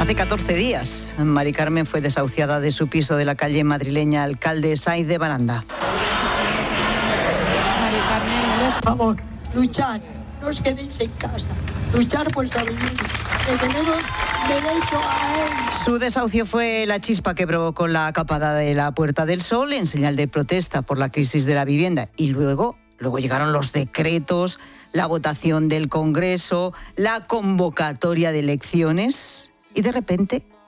Hace 14 días, Mari Carmen fue desahuciada de su piso de la calle madrileña Alcalde Sáiz de Baranda. Mari Carmen, por favor, luchar, no os quedéis en casa, luchar por vuestra vivienda, que tenemos derecho a él. Su desahucio fue la chispa que provocó la acapada de la Puerta del Sol en señal de protesta por la crisis de la vivienda. Y luego llegaron los decretos, la votación del Congreso, la convocatoria de elecciones y de repente